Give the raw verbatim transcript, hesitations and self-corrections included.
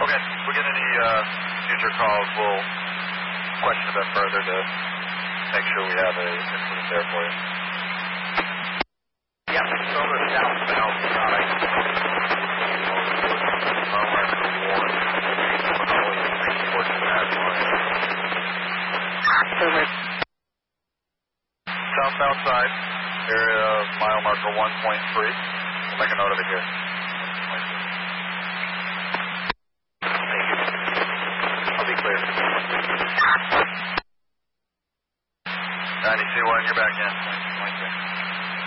Okay, if we get any uh, future calls, we'll question a bit further to make sure we have a incident there for you. Yeah, over southbound side. Somewhere in the one. Magnolia Street, towards National. Southbound side, area mile marker one point three. We'll make a note of it here. Thank you. I'll be clear. ninety-two one, you're back in.